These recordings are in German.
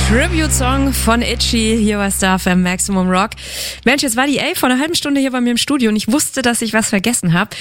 Tribute-Song von Itchy hier bei Star FM Maximum Rock. Mensch, jetzt war die vor einer halben Stunde hier bei mir im Studio und ich wusste, dass ich was vergessen habe.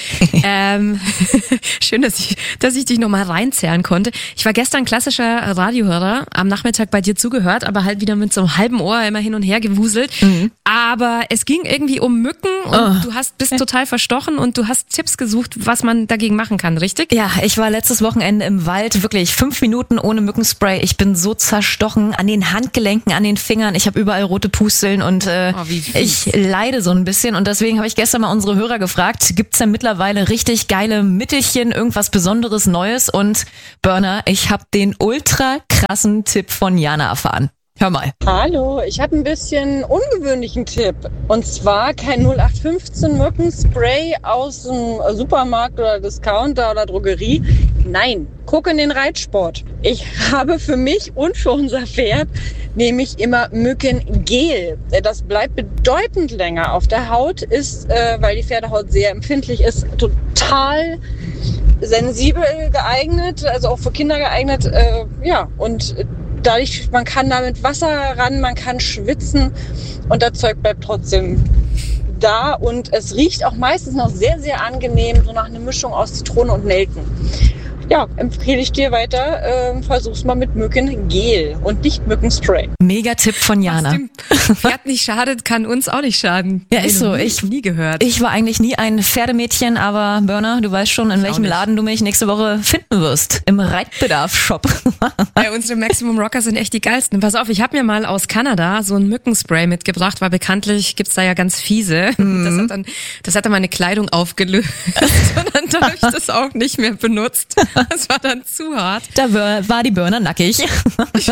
Schön, dass ich dich nochmal reinzerren konnte. Ich war gestern klassischer Radiohörer, am Nachmittag bei dir zugehört, aber halt wieder mit so einem halben Ohr immer hin und her gewuselt. Mhm. Aber es ging irgendwie um Mücken und du bist total verstochen und du hast Tipps gesucht, was man dagegen machen kann, richtig? Ja, ich war letztes Wochenende im Wald, wirklich 5 Minuten ohne Mückenspray. Ich bin so zerstochen an den Handgelenken, an den Fingern. Ich habe überall rote Pusteln und ich leide so ein bisschen. Und deswegen habe ich gestern mal unsere Hörer gefragt, gibt's denn mittlerweile richtig geile Mittelchen, irgendwas Besonderes Neues? Und Burner, ich habe den ultra krassen Tipp von Jana erfahren. Hör mal. Hallo, ich habe ein bisschen ungewöhnlichen Tipp. Und zwar kein 0815 Mückenspray aus dem Supermarkt oder Discounter oder Drogerie. Nein, guck in den Reitsport. Ich habe für mich und für unser Pferd nämlich immer Mückengel. Das bleibt bedeutend länger auf der Haut, ist, weil die Pferdehaut sehr empfindlich ist, total sensibel geeignet, also auch für Kinder geeignet. Und dadurch, man kann damit Wasser ran, man kann schwitzen und das Zeug bleibt trotzdem da und es riecht auch meistens noch sehr, sehr angenehm, so nach einer Mischung aus Zitrone und Nelken. Ja, empfehle ich dir weiter, versuch's mal mit Mückengel und nicht Mückenspray. Mega Tipp von Jana. Was dem Pferd nicht schadet, kann uns auch nicht schaden. Ja, ist so. Ich nie gehört. Ich war eigentlich nie ein Pferdemädchen, aber Burner, du weißt schon, in welchem Laden du mich nächste Woche finden wirst. Im Reitbedarf-Shop. Ja, unsere Maximum Rocker sind echt die geilsten. Pass auf, ich habe mir mal aus Kanada so ein Mückenspray mitgebracht, weil bekanntlich gibt's da ja ganz fiese. Mhm. Das hat dann meine Kleidung aufgelöst und dann habe ich das auch nicht mehr benutzt. Das war dann zu hart. Da war die Burner nackig. Ich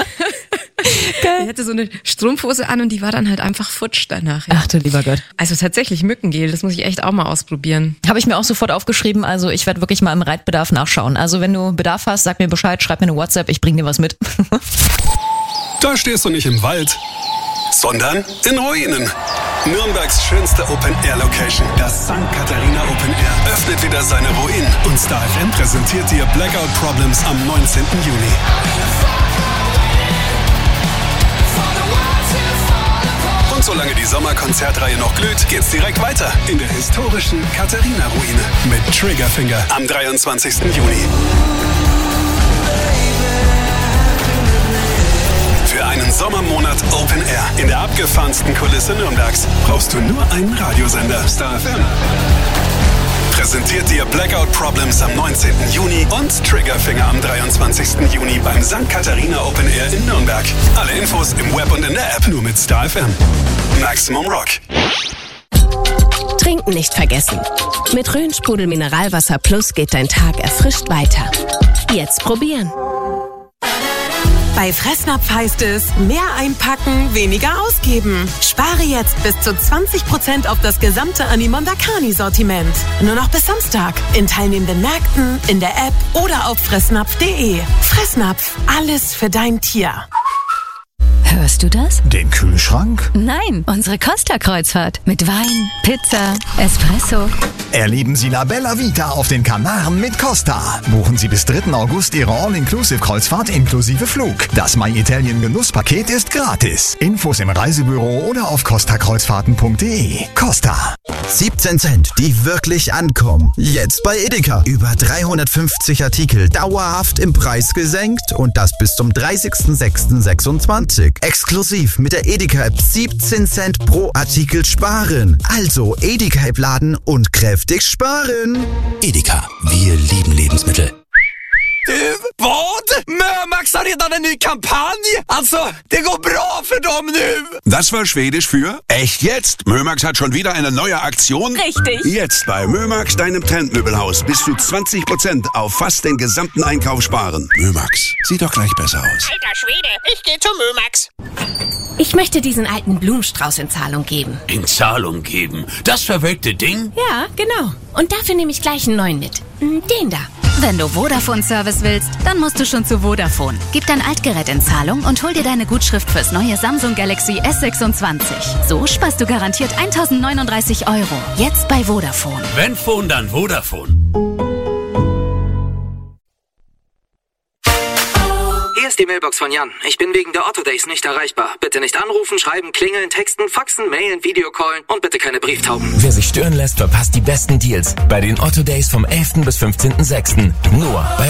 hatte so eine Strumpfhose an und die war dann halt einfach futsch danach. Ja. Ach du lieber Gott. Also tatsächlich Mückengel, das muss ich echt auch mal ausprobieren. Habe ich mir auch sofort aufgeschrieben, also ich werde wirklich mal im Reitbedarf nachschauen. Also wenn du Bedarf hast, sag mir Bescheid, schreib mir eine WhatsApp, ich bring dir was mit. Da stehst du nicht im Wald, sondern in Ruinen. Nürnbergs schönste Open-Air-Location, das St. Katharina Open Air, öffnet wieder seine Ruinen. Und Star FM präsentiert dir Blackout Problems am 19. Juni. Und solange die Sommerkonzertreihe noch glüht, geht's direkt weiter in der historischen Katharina-Ruine mit Triggerfinger am 23. Juni. Für einen Sommermonat Open Air in der abgefahrensten Kulisse Nürnbergs brauchst du nur einen Radiosender. Star FM präsentiert dir Blackout Problems am 19. Juni und Triggerfinger am 23. Juni beim St. Katharina Open Air in Nürnberg. Alle Infos im Web und in der App nur mit Star FM. Maximum Rock. Trinken nicht vergessen. Mit Rhön-Sprudel Mineralwasser Plus geht dein Tag erfrischt weiter. Jetzt probieren. Bei Fressnapf heißt es, mehr einpacken, weniger ausgeben. Spare jetzt bis zu 20% auf das gesamte Animondakani-Sortiment. Nur noch bis Samstag. In teilnehmenden Märkten, in der App oder auf fressnapf.de. Fressnapf, alles für dein Tier. Hörst du das? Den Kühlschrank? Nein, unsere Costa-Kreuzfahrt. Mit Wein, Pizza, Espresso. Erleben Sie La Bella Vita auf den Kanaren mit Costa. Buchen Sie bis 3. August Ihre All-Inclusive-Kreuzfahrt inklusive Flug. Das My Italien Genusspaket ist gratis. Infos im Reisebüro oder auf costakreuzfahrten.de. Costa. 17 Cent, die wirklich ankommen. Jetzt bei Edeka. Über 350 Artikel dauerhaft im Preis gesenkt und das bis zum 30.06.26. Exklusiv mit der Edeka-App 17 Cent pro Artikel sparen. Also Edeka-App laden und kräftig sparen. Edeka, wir lieben Lebensmittel. Vad? Mömax har redan en ny kampanj! Alltså, det går bra för dem nu! Das war Schwedisch für echt jetzt. Mömax hat schon wieder eine neue Aktion. Richtig. Jetzt bei Mömax, deinem Trendmöbelhaus, bis zu 20% auf fast den gesamten Einkauf sparen. Mömax, sieht doch gleich besser aus. Alter Schwede, ich gehe zu Mömax. Ich möchte diesen alten Blumenstrauß in Zahlung geben. In Zahlung geben? Das verwelkte Ding? Ja, genau. Und dafür nehme ich gleich einen neuen mit. Den da. Wenn du Vodafone-Service willst, dann musst du schon zu Vodafone. Gib dein Altgerät in Zahlung und hol dir deine Gutschrift fürs neue Samsung Galaxy S26. So sparst du garantiert 1.039 €. Jetzt bei Vodafone. Wenn Phone, dann Vodafone. Hier ist ist die Mailbox von Jan. Ich bin wegen der Otto Days nicht erreichbar. Bitte nicht anrufen, schreiben, klingeln, texten, faxen, mailen, Videocallen und bitte keine Brieftauben. Wer sich stören lässt, verpasst die besten Deals bei den Otto Days vom 11. bis 15.06. Nur bei